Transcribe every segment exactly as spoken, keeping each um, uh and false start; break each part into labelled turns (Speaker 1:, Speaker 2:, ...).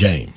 Speaker 1: game?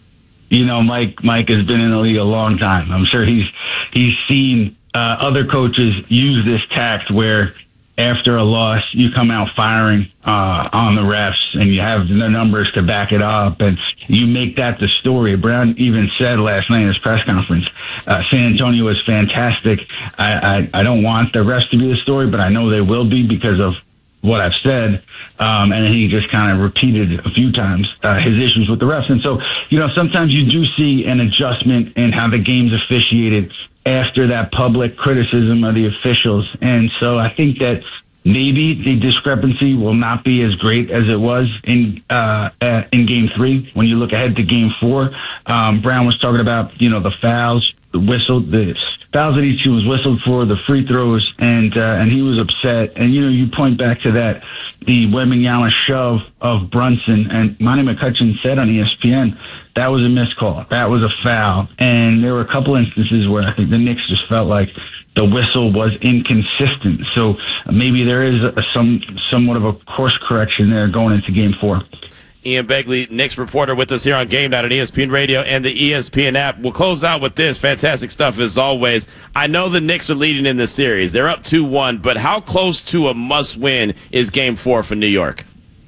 Speaker 2: You know, Mike Mike has been in the league a long time. I'm sure he's he's seen uh, other coaches use this tact where after a loss, you come out firing uh, on the refs, and you have the numbers to back it up, and you make that the story. Brown even said last night in his press conference, uh, San Antonio was fantastic. I, I, I don't want the refs to be the story, but I know they will be because of what I've said. Um, and he just kind of repeated a few times uh, his issues with the refs. And so, you know, sometimes you do see an adjustment in how the game's officiated after that public criticism of the officials. And so I think that maybe the discrepancy will not be as great as it was in uh, uh, in game three. When you look ahead to game four, um, Brown was talking about, you know, the fouls, the whistle, the fouls that each team was whistled for, the free throws, and uh, and he was upset. And, you know, you point back to that, the Wembanyama shove of Brunson, and Monty McCutcheon said on E S P N, that was a missed call. That was a foul. And there were a couple instances where I think the Knicks just felt like the whistle was inconsistent. So maybe there is a, some somewhat of a course correction there going into game four.
Speaker 3: Ian Begley, Knicks reporter, with us here on Game Night on E S P N Radio and the E S P N app. We'll close out with this. Fantastic stuff as always. I know the Knicks are leading in this series. They're up two one, but how close to a must-win is game four for New York?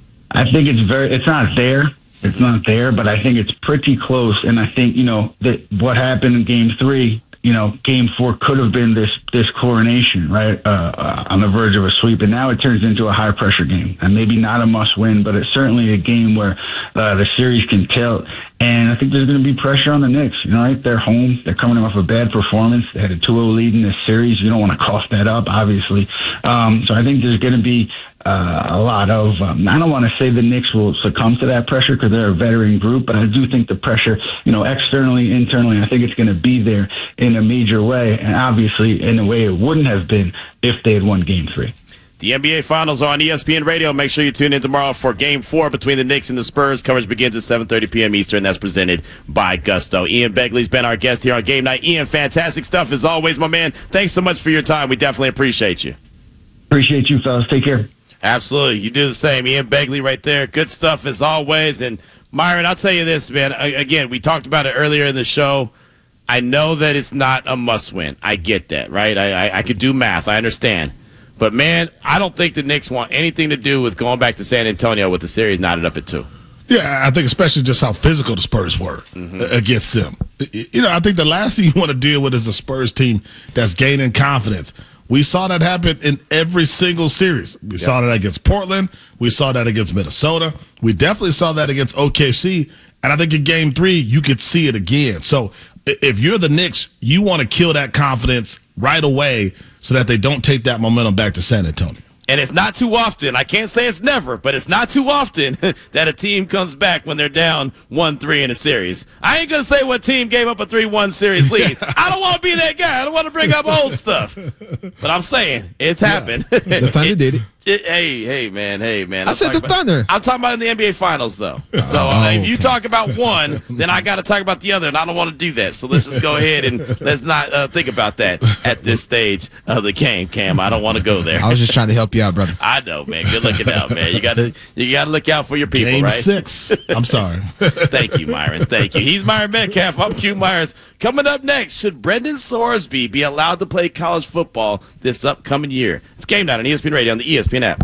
Speaker 2: I think it's very, it's not there. It's not there, but I think it's pretty close. And I think, you know, that what happened in game three, you know, game four could have been this this coronation, right, uh, uh, on the verge of a sweep. And now it turns into a high-pressure game. And maybe not a must-win, but it's certainly a game where uh, the series can tilt. And I think there's going to be pressure on the Knicks. You know, right? They're home. They're coming off a bad performance. They had a two oh lead in this series. You don't want to cough that up, obviously. Um, so I think there's going to be uh, a lot of, um, I don't want to say the Knicks will succumb to that pressure because they're a veteran group, but I do think the pressure, you know, externally, internally, I think it's going to be there in a major way. And obviously in a way it wouldn't have been if they had won game three.
Speaker 3: The N B A Finals are on E S P N Radio. Make sure you tune in tomorrow for Game four between the Knicks and the Spurs. Coverage begins at seven thirty p.m. Eastern. That's presented by Gusto. Ian Begley's been our guest here on Game Night. Ian, fantastic stuff as always, my man. Thanks so much for your time. We definitely appreciate you.
Speaker 2: Appreciate you, fellas. Take care.
Speaker 3: Absolutely. You do the same. Ian Begley right there. Good stuff as always. And, Myron, I'll tell you this, man. Again, we talked about it earlier in the show. I know that it's not a must-win. I get that, right? I, I, I could do math. I understand. But, man, I don't think the Knicks want anything to do with going back to San Antonio with the series knotted up at two.
Speaker 1: Yeah, I think especially just how physical the Spurs were mm-hmm. against them. You know, I think the last thing you want to deal with is a Spurs team that's gaining confidence. We saw that happen in every single series. We yep. saw that against Portland. We saw that against Minnesota. We definitely saw that against O K C. And I think in game three, you could see it again. So if you're the Knicks, you want to kill that confidence right away so that they don't take that momentum back to San Antonio.
Speaker 3: And it's not too often, I can't say it's never, but it's not too often that a team comes back when they're down one three in a series. I ain't going to say what team gave up a three one series lead. I don't want to be that guy. I don't want to bring up old stuff. But I'm saying it's yeah. happened.
Speaker 4: The Thunder did it.
Speaker 3: It, hey, hey, man, hey, man.
Speaker 4: I
Speaker 3: I'm
Speaker 4: said the
Speaker 3: about,
Speaker 4: Thunder.
Speaker 3: I'm talking about in the N B A Finals, though. So
Speaker 4: oh,
Speaker 3: uh, if
Speaker 4: okay.
Speaker 3: you talk about one, then I got to talk about the other, and I don't want to do that. So let's just go ahead and let's not uh, think about that at this stage of the game, Cam. I don't want to go there.
Speaker 4: I was just trying to help you out, brother.
Speaker 3: I know, man. Good looking out, man. You got to you got to look out for your people,
Speaker 1: game
Speaker 3: right?
Speaker 1: six. I'm sorry.
Speaker 3: Thank you, Myron. Thank you. He's Myron Metcalf. I'm Q Myers. Coming up next, should Brendan Sorsby be allowed to play college football this upcoming year? It's Game Night on E S P N Radio on the E S P N app.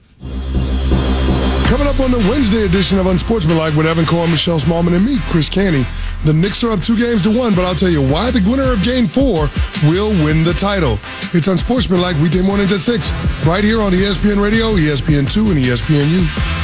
Speaker 5: Coming up on the Wednesday edition of Unsportsmanlike with Evan Cohen, Michelle Smallman, and me, Chris Canty. The Knicks are up two games to one, but I'll tell you why the winner of Game four will win the title. It's Unsportsmanlike weekday mornings at six, right here on E S P N Radio, E S P N two, and E S P N U.